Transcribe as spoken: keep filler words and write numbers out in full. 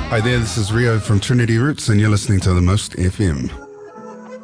Hi there, this is Rio from Trinity Roots, and you're listening to The Most F M.